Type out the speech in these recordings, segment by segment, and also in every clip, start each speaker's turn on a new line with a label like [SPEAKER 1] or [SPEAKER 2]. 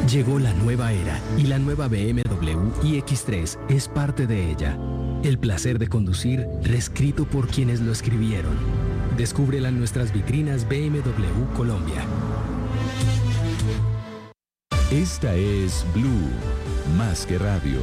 [SPEAKER 1] Llegó la nueva era y la nueva BMW iX3 es parte de ella. El placer de conducir, reescrito por quienes lo escribieron. Descúbrela en nuestras vitrinas BMW Colombia.
[SPEAKER 2] Esta es Blue, más que radio.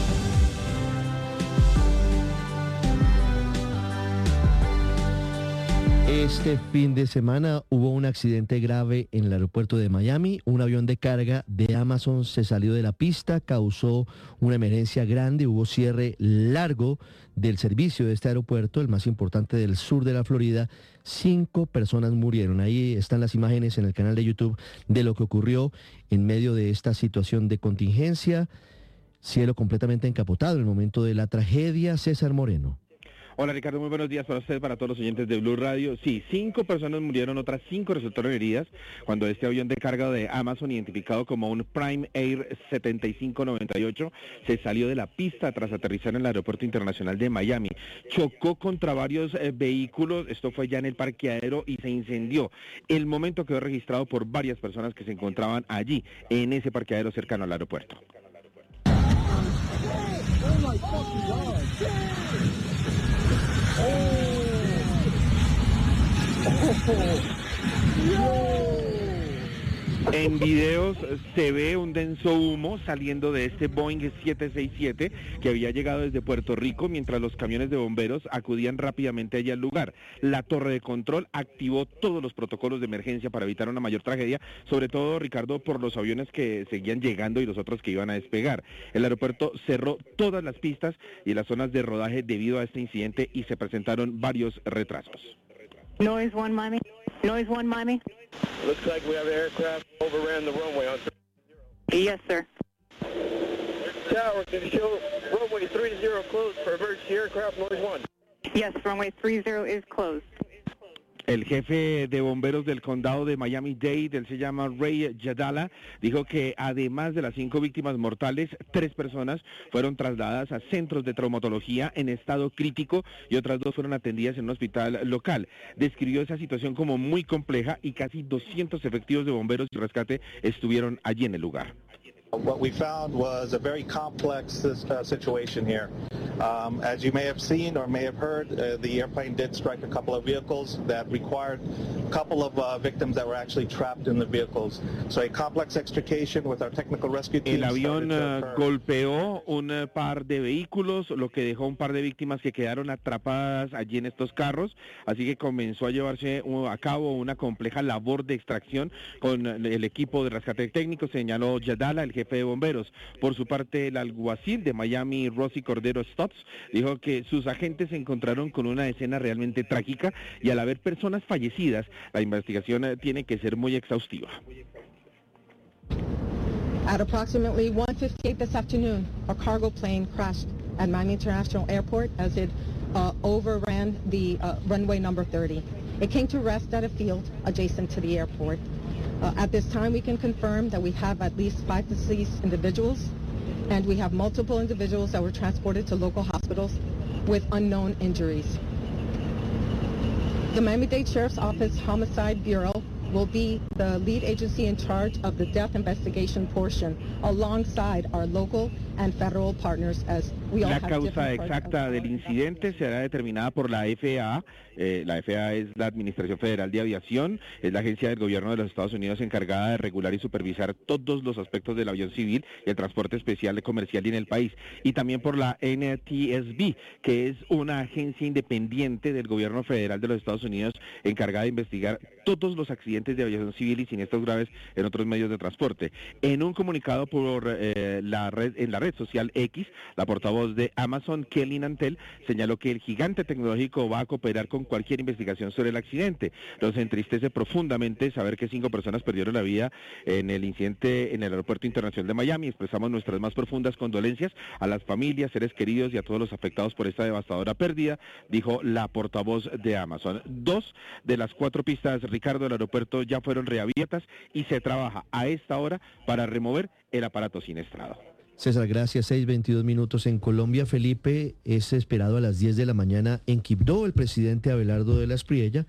[SPEAKER 3] Este fin de semana hubo un accidente grave en el aeropuerto de Miami. Un avión de carga de Amazon se salió de la pista, causó una emergencia grande, hubo cierre largo del servicio de este aeropuerto, el más importante del sur de la Florida. 5 personas murieron. Ahí están las imágenes en el canal de YouTube de lo que ocurrió en medio de esta situación de contingencia. Cielo completamente encapotado en el momento de la tragedia. César Moreno.
[SPEAKER 4] Hola Ricardo, muy buenos días para usted, para todos los oyentes de Blue Radio. Sí, 5 personas murieron, otras 5 resultaron heridas cuando este avión de carga de Amazon, identificado como un Prime Air 7598, se salió de la pista tras aterrizar en el Aeropuerto Internacional de Miami. Chocó contra varios vehículos, esto fue ya en el parqueadero, y se incendió. El momento quedó registrado por varias personas que se encontraban allí, en ese parqueadero cercano al aeropuerto. En videos se ve un denso humo saliendo de este Boeing 767 que había llegado desde Puerto Rico mientras los camiones de bomberos acudían rápidamente allí al lugar. La torre de control activó todos los protocolos de emergencia para evitar una mayor tragedia, sobre todo, Ricardo, por los aviones que seguían llegando y los otros que iban a despegar. El aeropuerto cerró todas las pistas y las zonas de rodaje debido a este incidente y se presentaron varios retrasos.
[SPEAKER 5] Noise 1 Miami. Noise 1 Miami.
[SPEAKER 6] Looks like we have aircraft overran the runway on 30.
[SPEAKER 5] Yes, sir.
[SPEAKER 6] Tower, can you show runway 30 closed for emergency aircraft noise 1?
[SPEAKER 5] Yes, runway 30 is closed.
[SPEAKER 4] El jefe de bomberos del condado de Miami-Dade, él se llama Ray Jadala, dijo que además de las 5 víctimas mortales, 3 personas fueron trasladadas a centros de traumatología en estado crítico y otras 2 fueron atendidas en un hospital local. Describió esa situación como muy compleja y casi 200 efectivos de bomberos y rescate estuvieron allí en el lugar.
[SPEAKER 7] What we found was a very complex situation here. As you may have seen or may have heard, the airplane did strike a couple of vehicles that required a couple of victims that were actually trapped in the vehicles. So a complex extrication with our technical rescue team.
[SPEAKER 4] El avión golpeó un par de vehículos, lo que dejó un par de víctimas que quedaron atrapadas allí en estos carros, así que comenzó a llevarse a cabo una compleja labor de extracción con el equipo de rescate técnico, señaló Jadala, el jefe de bomberos. Por su parte, el alguacil de Miami, Rosy Cordero Stotts, dijo que sus agentes se encontraron con una escena realmente trágica y al haber personas fallecidas, la investigación tiene que ser muy exhaustiva.
[SPEAKER 8] At approximately 1:58 this afternoon, a cargo plane crashed at Miami International Airport as it overran the runway number 30. It came to rest at a field adjacent to the airport. At this time, we can confirm that we have at least 5 deceased individuals, and we have multiple individuals that were transported to local hospitals with unknown injuries. The Miami-Dade Sheriff's Office Homicide Bureau will be the lead agency in charge of the death investigation portion, alongside our local and federal partners, as we all
[SPEAKER 4] La
[SPEAKER 8] have
[SPEAKER 4] causa
[SPEAKER 8] different
[SPEAKER 4] exacta del incidente será determinada por la FAA. La FAA es la Administración Federal de Aviación, es la agencia del gobierno de los Estados Unidos encargada de regular y supervisar todos los aspectos del avión civil y el transporte especial comercial en el país. Y también por la NTSB, que es una agencia independiente del gobierno federal de los Estados Unidos encargada de investigar todos los accidentes de aviación civil y siniestros graves en otros medios de transporte. En un comunicado por en la red social X, la portavoz de Amazon, Kelly Nantel, señaló que el gigante tecnológico va a cooperar con cualquier investigación sobre el accidente. Nos entristece profundamente saber que 5 personas perdieron la vida en el incidente en el Aeropuerto Internacional de Miami. Expresamos nuestras más profundas condolencias a las familias, seres queridos y a todos los afectados por esta devastadora pérdida, dijo la portavoz de Amazon. 2 de las 4 pistas, Ricardo, del aeropuerto ya fueron reabiertas y se trabaja a esta hora para remover el aparato siniestrado.
[SPEAKER 3] César, gracias. 6:22 minutos en Colombia. Felipe, es esperado a las 10 de la mañana en Quibdó el presidente Abelardo de la Espriella,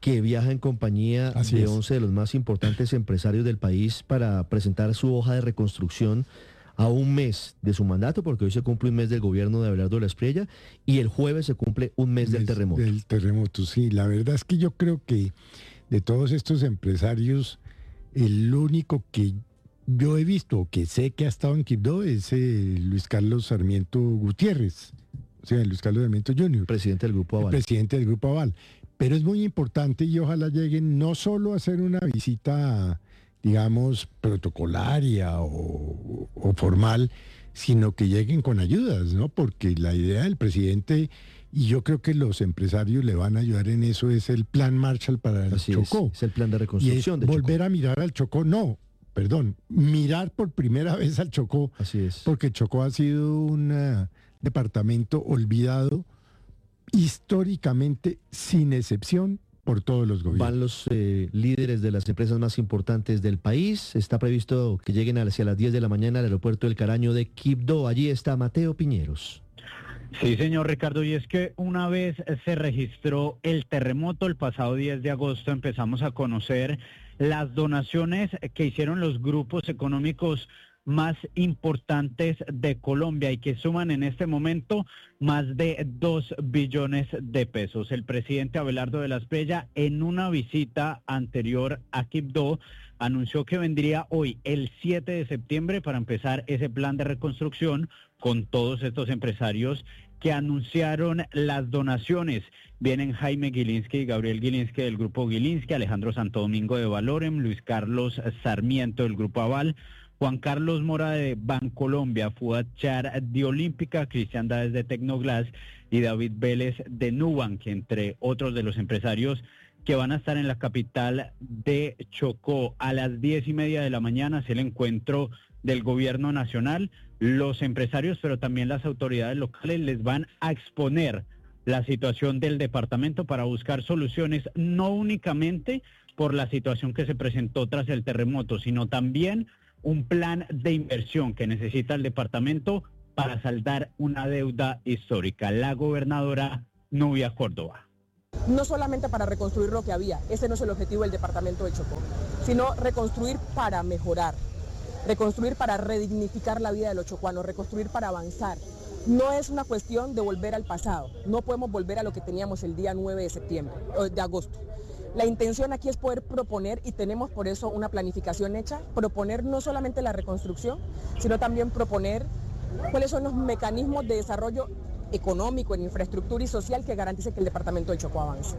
[SPEAKER 3] que viaja en compañía
[SPEAKER 9] Así
[SPEAKER 3] de
[SPEAKER 9] es.
[SPEAKER 3] 11 de los más importantes empresarios del país para presentar su hoja de reconstrucción a un mes de su mandato, porque hoy se cumple un mes del gobierno de Abelardo de la Espriella y el jueves se cumple un mes del terremoto.
[SPEAKER 9] Del terremoto, sí. La verdad es que yo creo que de todos estos empresarios, el único que yo he visto, que sé que ha estado en Quibdó, es Luis Carlos Sarmiento Gutiérrez, o sea, Luis Carlos Sarmiento Jr.,
[SPEAKER 3] Presidente del Grupo
[SPEAKER 9] el
[SPEAKER 3] Aval.
[SPEAKER 9] presidente del Grupo Aval. Pero es muy importante y ojalá lleguen no solo a hacer una visita, digamos, protocolaria o formal, sino que lleguen con ayudas, ¿no? Porque la idea del presidente, y yo creo que los empresarios le van a ayudar en eso, es el plan Marshall para el
[SPEAKER 3] Así
[SPEAKER 9] Chocó.
[SPEAKER 3] es el plan de
[SPEAKER 9] Y es
[SPEAKER 3] reconstrucción de
[SPEAKER 9] volver
[SPEAKER 3] Chocó.
[SPEAKER 9] a mirar al Chocó, mirar por primera vez al Chocó,
[SPEAKER 3] Así es.
[SPEAKER 9] porque Chocó ha sido un departamento olvidado históricamente, sin excepción, por todos los gobiernos.
[SPEAKER 3] Van los líderes de las empresas más importantes del país. Está previsto que lleguen hacia las 10 de la mañana al aeropuerto del Caraño de Quibdó. Allí está Mateo Piñeros.
[SPEAKER 10] Sí, señor Ricardo, y es que una vez se registró el terremoto, el pasado 10 de agosto, empezamos a conocer las donaciones que hicieron los grupos económicos más importantes de Colombia y que suman en este momento más de 2 billones de pesos. El presidente Abelardo de la Espriella, en una visita anterior a Quibdó, anunció que vendría hoy, el 7 de septiembre, para empezar ese plan de reconstrucción con todos estos empresarios que anunciaron las donaciones. Vienen Jaime Gilinski y Gabriel Gilinski del Grupo Gilinski, Alejandro Santo Domingo de Valorem, Luis Carlos Sarmiento del Grupo Aval, Juan Carlos Mora de Bancolombia, Fuad Char de Olímpica, Cristian Dáez de Tecnoglass y David Vélez de Nubank, entre otros de los empresarios que van a estar en la capital de Chocó. A las 10:30 de la mañana es el encuentro del gobierno nacional. Los empresarios, pero también las autoridades locales, les van a exponer la situación del departamento para buscar soluciones, no únicamente por la situación que se presentó tras el terremoto, sino también un plan de inversión que necesita el departamento para saldar una deuda histórica. La gobernadora Nubia Córdoba.
[SPEAKER 11] No solamente para reconstruir lo que había, ese no es el objetivo del departamento de Chocó, sino reconstruir para mejorar, reconstruir para redignificar la vida de los chocuanos, reconstruir para avanzar. No es una cuestión de volver al pasado, no podemos volver a lo que teníamos el día 9 de agosto. La intención aquí es poder proponer, y tenemos por eso una planificación hecha, proponer no solamente la reconstrucción, sino también proponer cuáles son los mecanismos de desarrollo económico, en infraestructura y social que garantice que el departamento del Chocó avance.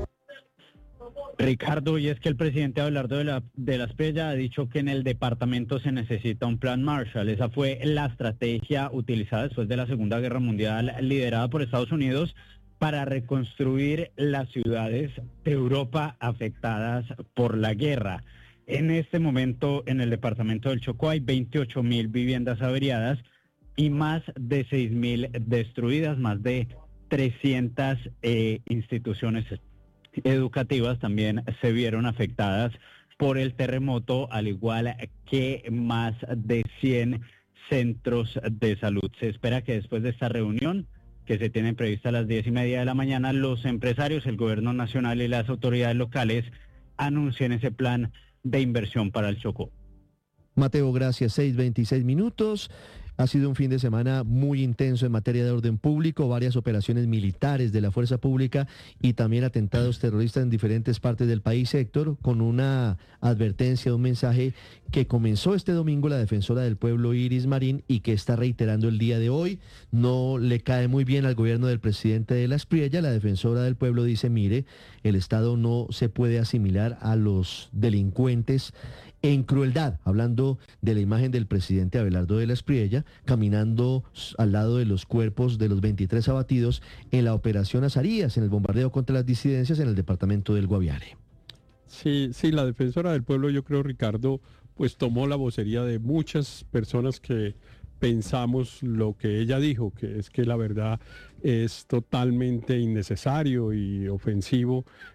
[SPEAKER 10] Ricardo, y es que el presidente Abelardo de la Espriella ha dicho que en el departamento se necesita un plan Marshall. Esa fue la estrategia utilizada después de la Segunda Guerra Mundial, liderada por Estados Unidos, para reconstruir las ciudades de Europa afectadas por la guerra. En este momento, en el departamento del Chocó hay 28.000 viviendas averiadas y más de 6.000 destruidas, más de 300 instituciones educativas también se vieron afectadas por el terremoto, al igual que más de 100 centros de salud. Se espera que después de esta reunión, que se tiene prevista a las 10:30 de la mañana, los empresarios, el gobierno nacional y las autoridades locales anuncien ese plan de inversión para el Chocó.
[SPEAKER 3] Mateo, gracias. 6:26 minutos. Ha sido un fin de semana muy intenso en materia de orden público, varias operaciones militares de la fuerza pública y también atentados terroristas en diferentes partes del país, Héctor, con una advertencia, un mensaje que comenzó este domingo la defensora del pueblo Iris Marín y que está reiterando el día de hoy. No le cae muy bien al gobierno del presidente de la Espriella. La defensora del pueblo dice, mire, el Estado no se puede asimilar a los delincuentes en crueldad, hablando de la imagen del presidente Abelardo de la Espriella caminando al lado de los cuerpos de los 23 abatidos en la operación Azarías, en el bombardeo contra las disidencias en el departamento del Guaviare.
[SPEAKER 12] Sí, la defensora del pueblo, yo creo, Ricardo, pues tomó la vocería de muchas personas que pensamos lo que ella dijo, que es que la verdad es totalmente innecesario y ofensivo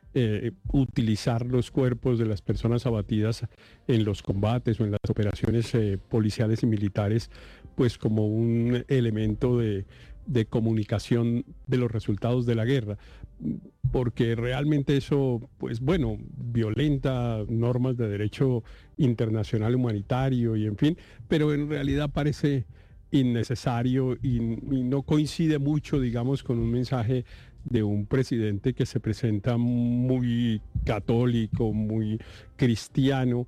[SPEAKER 12] utilizar los cuerpos de las personas abatidas en los combates o en las operaciones policiales y militares, pues como un elemento de comunicación de los resultados de la guerra, porque realmente eso, pues bueno, violenta normas de derecho internacional humanitario y en fin, pero en realidad parece innecesario y no coincide mucho, digamos, con un mensaje de un presidente que se presenta muy católico, muy cristiano.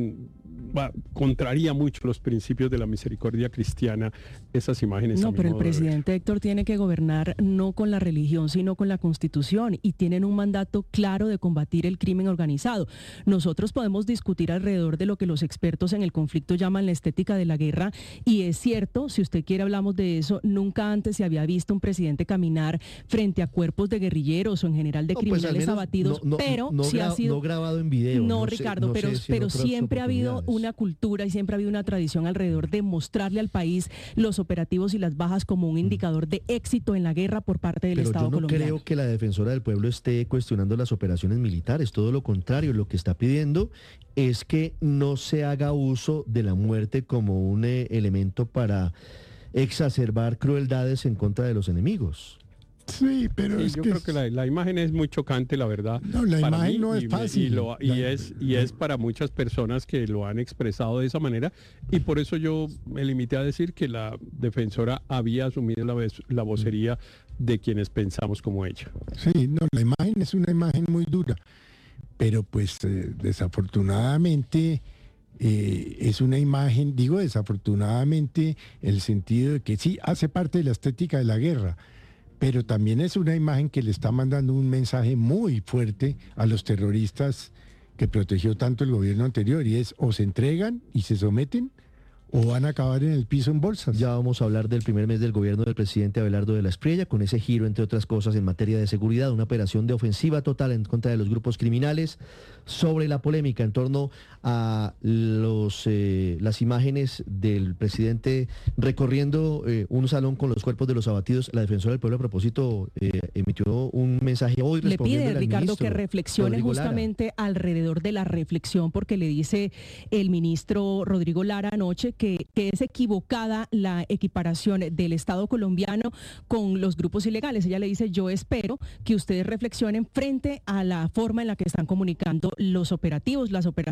[SPEAKER 12] Contraría mucho los principios de la misericordia cristiana esas imágenes.
[SPEAKER 13] No, pero el presidente Héctor tiene que gobernar no con la religión, sino con la Constitución, y tienen un mandato claro de combatir el crimen organizado. Nosotros podemos discutir alrededor de lo que los expertos en el conflicto llaman la estética de la guerra, y es cierto, si usted quiere hablamos de eso, nunca antes se había visto un presidente caminar frente a cuerpos de guerrilleros o en general de criminales abatidos, pero sí ha sido...
[SPEAKER 3] No grabado en video.
[SPEAKER 13] No, Ricardo, pero siempre ha habido una cultura y siempre ha habido una tradición alrededor de mostrarle al país los operativos y las bajas como un indicador de éxito en la guerra por parte del Estado colombiano.
[SPEAKER 3] Pero yo no creo que la defensora del pueblo esté cuestionando las operaciones militares, todo lo contrario, lo que está pidiendo es que no se haga uso de la muerte como un elemento para exacerbar crueldades en contra de los enemigos.
[SPEAKER 9] Sí, pero
[SPEAKER 12] sí,
[SPEAKER 9] es
[SPEAKER 12] yo
[SPEAKER 9] que
[SPEAKER 12] creo que la imagen es muy chocante, la verdad.
[SPEAKER 9] No, la imagen no es fácil.
[SPEAKER 12] Y es para muchas personas que lo han expresado de esa manera, y por eso yo me limité a decir que la defensora había asumido la vocería de quienes pensamos como ella.
[SPEAKER 9] Sí, no, la imagen es una imagen muy dura, pero pues desafortunadamente es una imagen, digo desafortunadamente, en el sentido de que sí hace parte de la estética de la guerra, pero también es una imagen que le está mandando un mensaje muy fuerte a los terroristas que protegió tanto el gobierno anterior, y es o se entregan y se someten o van a acabar en el piso en bolsas.
[SPEAKER 3] Ya vamos a hablar del primer mes del gobierno del presidente Abelardo de la Espriella, con ese giro, entre otras cosas, en materia de seguridad, una operación de ofensiva total en contra de los grupos criminales. Sobre la polémica en torno a las imágenes del presidente recorriendo un salón con los cuerpos de los abatidos, la defensora del pueblo, a propósito, emitió un mensaje hoy.
[SPEAKER 13] Le pide, Ricardo, que reflexione justamente alrededor de la reflexión, porque le dice el ministro Rodrigo Lara anoche que es equivocada la equiparación del Estado colombiano con los grupos ilegales. Ella le dice: yo espero que ustedes reflexionen frente a la forma en la que están comunicando los operativos, las operaciones